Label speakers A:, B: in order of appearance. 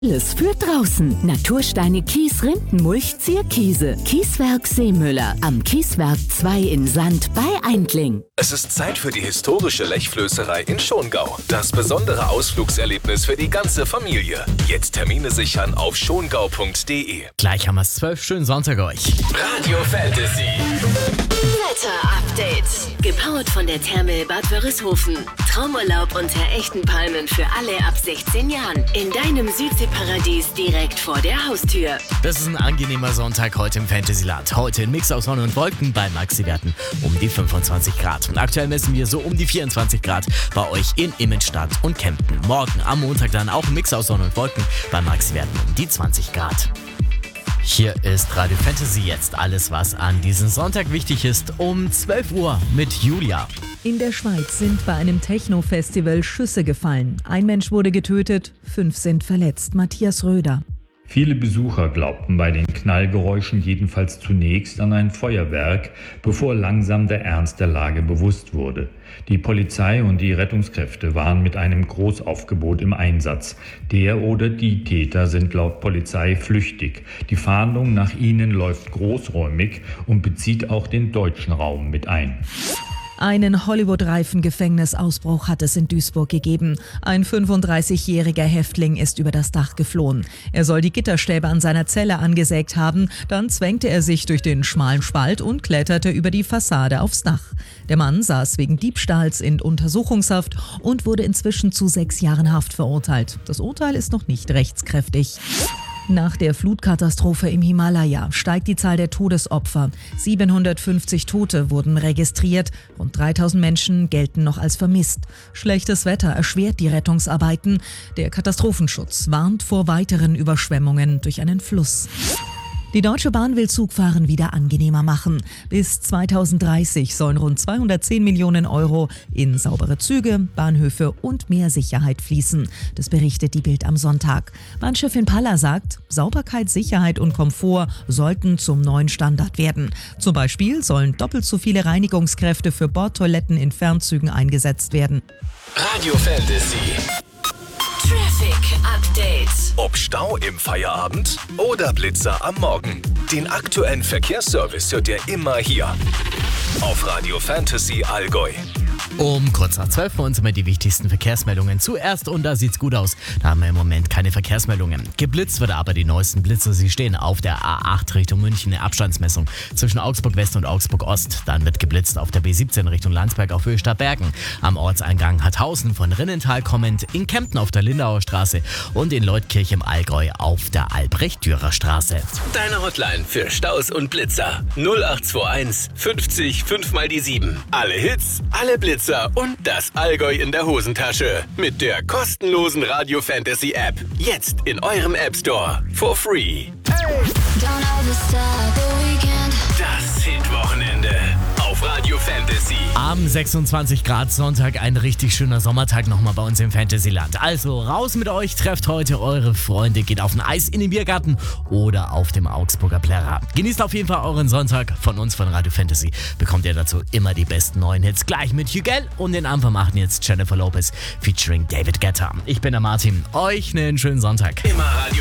A: Alles für draußen. Natursteine, Kies, Rindenmulch, Zierkiese. Kieswerk Seemüller. Am Kieswerk 2 in Sand bei Eindling.
B: Es ist Zeit für die historische Lechflößerei in Schongau. Das besondere Ausflugserlebnis für die ganze Familie. Jetzt Termine sichern auf schongau.de.
C: Gleich haben wir es 12. Schönen Sonntag euch.
B: Radio Fantasy.
D: Wetter-Update. Gepowert von der Therme Bad Wörishofen. Traumurlaub unter echten Palmen für alle ab 16 Jahren. In deinem Südseeparadies direkt vor der Haustür.
C: Das ist ein angenehmer Sonntag heute im Fantasyland. Heute ein Mix aus Sonne und Wolken bei Maxi-Werten um die 25 Grad. Aktuell messen wir so um die 24 Grad bei euch in Immenstadt und Kempten. Morgen am Montag dann auch ein Mix aus Sonne und Wolken bei Maxi-Werten um die 20 Grad. Hier ist Radio Fantasy jetzt alles, was an diesem Sonntag wichtig ist, um 12 Uhr mit Julia.
E: In der Schweiz sind bei einem Techno-Festival Schüsse gefallen. Ein Mensch wurde getötet, 5 sind verletzt. Matthias Röder.
F: Viele Besucher glaubten bei den Knallgeräuschen jedenfalls zunächst an ein Feuerwerk, bevor langsam der Ernst der Lage bewusst wurde. Die Polizei und die Rettungskräfte waren mit einem Großaufgebot im Einsatz. Der oder die Täter sind laut Polizei flüchtig. Die Fahndung nach ihnen läuft großräumig und bezieht auch den deutschen Raum mit ein.
E: Einen Hollywood-reifen Gefängnisausbruch hat es in Duisburg gegeben. Ein 35-jähriger Häftling ist über das Dach geflohen. Er soll die Gitterstäbe an seiner Zelle angesägt haben. Dann zwängte er sich durch den schmalen Spalt und kletterte über die Fassade aufs Dach. Der Mann saß wegen Diebstahls in Untersuchungshaft und wurde inzwischen zu 6 Jahren Haft verurteilt. Das Urteil ist noch nicht rechtskräftig. Nach der Flutkatastrophe im Himalaya steigt die Zahl der Todesopfer. 750 Tote wurden registriert. Rund 3000 Menschen gelten noch als vermisst. Schlechtes Wetter erschwert die Rettungsarbeiten. Der Katastrophenschutz warnt vor weiteren Überschwemmungen durch einen Fluss. Die Deutsche Bahn will Zugfahren wieder angenehmer machen. Bis 2030 sollen rund 210 Millionen Euro in saubere Züge, Bahnhöfe und mehr Sicherheit fließen. Das berichtet die Bild am Sonntag. Bahnchefin Palla sagt, Sauberkeit, Sicherheit und Komfort sollten zum neuen Standard werden. Zum Beispiel sollen doppelt so viele Reinigungskräfte für Bordtoiletten in Fernzügen eingesetzt werden.
B: Radio Fantasy.
D: Traffic Update.
B: Ob Stau im Feierabend oder Blitzer am Morgen. Den aktuellen Verkehrsservice hört ihr immer hier. Auf Radio Fantasy Allgäu.
C: Um kurz nach 12 für uns immer die wichtigsten Verkehrsmeldungen. Zuerst, und da sieht's gut aus, da haben wir im Moment keine Verkehrsmeldungen. Geblitzt wird aber die neuesten Blitze. Sie stehen auf der A8 Richtung München, eine Abstandsmessung zwischen Augsburg West und Augsburg Ost. Dann wird geblitzt auf der B17 Richtung Landsberg auf Höhe Stadtbergen. Am Ortseingang Hathausen von Rinnental kommend, in Kempten auf der Lindauer Straße und in Leutkirch im Allgäu auf der Albrecht-Dürer Straße.
B: Deine Hotline für Staus und Blitzer. 0821 50 5 mal die 7. Alle Hits, alle Blitzer und das Allgäu in der Hosentasche. Mit der kostenlosen Radio Fantasy App. Jetzt in eurem App Store. For free. Das Hitwochenende auf Radio Fantasy.
C: Am 26 Grad Sonntag, ein richtig schöner Sommertag nochmal bei uns im Fantasyland. Also raus mit euch, trefft heute eure Freunde, geht auf ein Eis in den Biergarten oder auf dem Augsburger Plärrer. Genießt auf jeden Fall euren Sonntag. Von uns von Radio Fantasy bekommt ihr dazu immer die besten neuen Hits. Gleich mit Hugel und den Anfang machen jetzt Jennifer Lopez featuring David Guetta. Ich bin der Martin. Euch einen schönen Sonntag.
B: Immer Radio